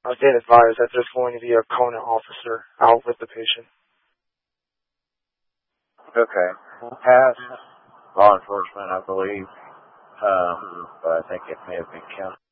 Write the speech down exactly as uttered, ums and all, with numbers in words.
I was being advised that there's going to be a Kona officer out with the patient. Okay. Past law enforcement, I believe. Um, but I think it may have been county.